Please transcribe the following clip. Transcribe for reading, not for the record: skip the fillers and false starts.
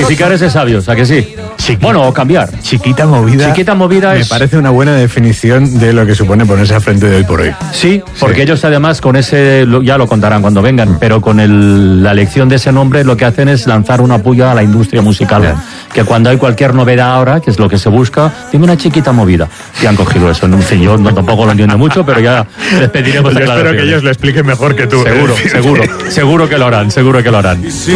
Rectificar es de sabios, ¿a que sí? Bueno, o cambiar. Chiquita movida. Chiquita movida me parece una buena definición de lo que supone ponerse al frente de Hoy por Hoy. Sí, porque ellos además con ese, ya lo contarán cuando vengan, pero con la elección de ese nombre lo que hacen es lanzar una puya a la industria musical. Que cuando hay cualquier novedad ahora, que es lo que se busca, dime una chiquita movida. Y han cogido eso. En fin, yo tampoco lo entiendo mucho, pero ya les pediremos aclaraciones. Yo espero que ellos lo expliquen mejor que tú. Seguro que lo harán, seguro que lo harán.